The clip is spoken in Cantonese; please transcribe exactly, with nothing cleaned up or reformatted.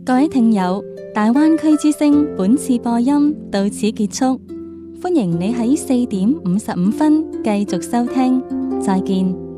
各位聽友，大灣區之聲本次播音到此結束，歡迎你喺四點五十五分繼續收聽，再見。